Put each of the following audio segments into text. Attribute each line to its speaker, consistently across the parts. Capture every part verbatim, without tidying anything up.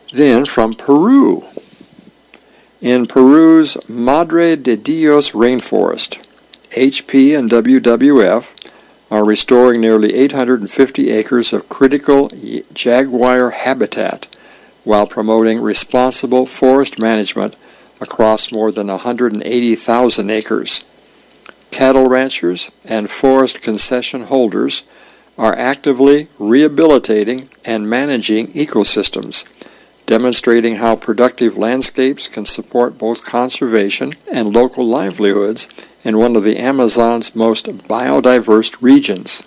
Speaker 1: Then from Peru. In Peru's Madre de Dios rainforest, H P and W W F are restoring nearly eight hundred fifty acres of critical jaguar habitat while promoting responsible forest management across more than one hundred eighty thousand acres. Cattle ranchers and forest concession holders are actively rehabilitating and managing ecosystems, demonstrating how productive landscapes can support both conservation and local livelihoods in one of the Amazon's most biodiverse regions.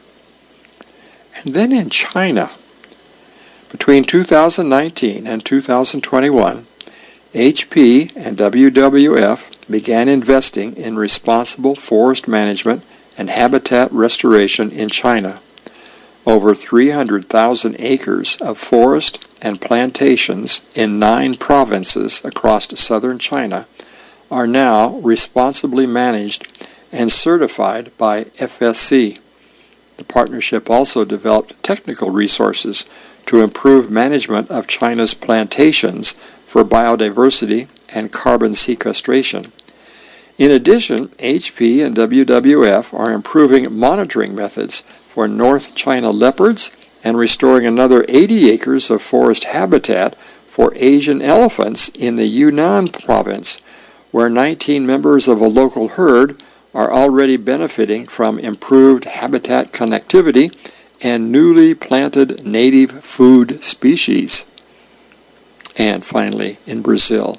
Speaker 1: And then in China, between two thousand nineteen and two thousand twenty-one, H P and W W F began investing in responsible forest management and habitat restoration in China. Over three hundred thousand acres of forest and plantations in nine provinces across southern China are now responsibly managed and certified by F S C. The partnership also developed technical resources to improve management of China's plantations for biodiversity and carbon sequestration. In addition, H P and W W F are improving monitoring methods for North China leopards and restoring another eighty acres of forest habitat for Asian elephants in the Yunnan province, where nineteen members of a local herd are already benefiting from improved habitat connectivity and newly planted native food species. And finally, in Brazil.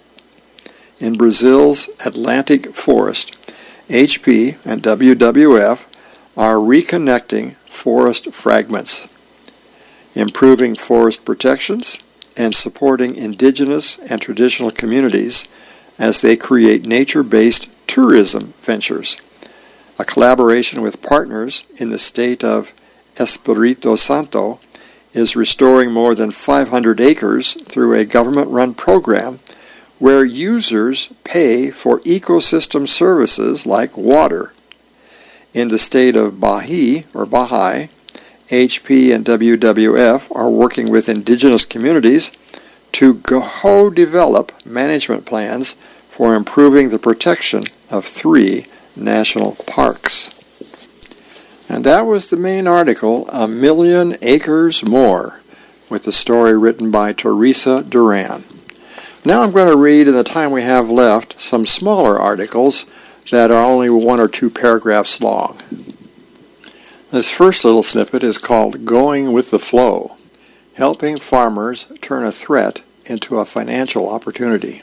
Speaker 1: In Brazil's Atlantic Forest, H P and W W F are reconnecting forest fragments, improving forest protections, and supporting indigenous and traditional communities as they create nature-based tourism ventures. A collaboration with partners in the state of Espírito Santo is restoring more than five hundred acres through a government-run program where users pay for ecosystem services like water. In the state of Bahia, or Bahia, H P and W W F are working with indigenous communities to co-develop management plans for improving the protection of three national parks. And that was the main article, A Million Acres More, with the story written by Teresa Duran. Now I'm going to read, in the time we have left, some smaller articles that are only one or two paragraphs long. This first little snippet is called Going with the Flow, Helping Farmers Turn a Threat into a Financial Opportunity.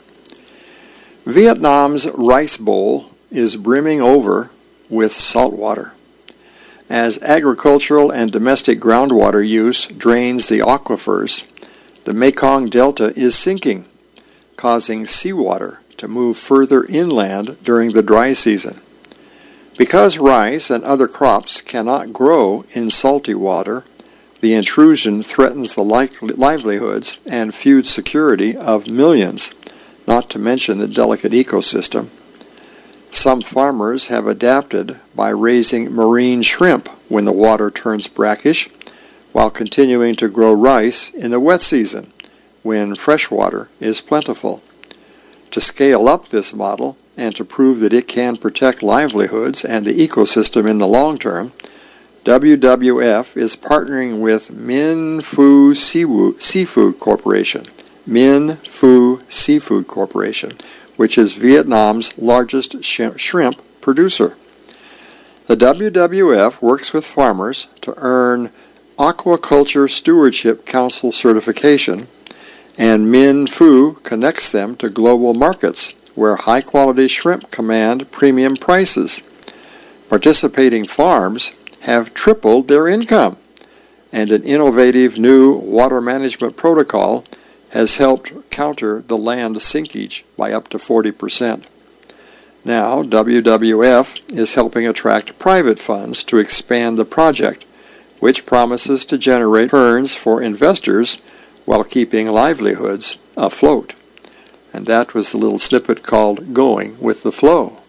Speaker 1: Vietnam's rice bowl is brimming over with salt water. As agricultural and domestic groundwater use drains the aquifers, the Mekong Delta is sinking, causing seawater to move further inland during the dry season. Because rice and other crops cannot grow in salty water, the intrusion threatens the livelihoods and food security of millions, not to mention the delicate ecosystem. Some farmers have adapted by raising marine shrimp when the water turns brackish, while continuing to grow rice in the wet season, when fresh water is plentiful. To scale up this model, and to prove that it can protect livelihoods and the ecosystem in the long term, W W F is partnering with Minh Phu Seafood Corporation, Minh Phu Seafood Corporation, which is Vietnam's largest shrimp producer. The W W F works with farmers to earn Aquaculture Stewardship Council certification, and Minh Phu connects them to global markets where high-quality shrimp command premium prices. Participating farms have tripled their income, and an innovative new water management protocol has helped counter the land sinkage by up to forty percent. Now, W W F is helping attract private funds to expand the project, which promises to generate returns for investors while keeping livelihoods afloat. And that was the little snippet called Going with the Flow.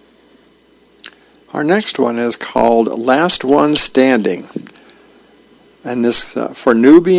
Speaker 1: Our next one is called Last One Standing, and this uh, for newbie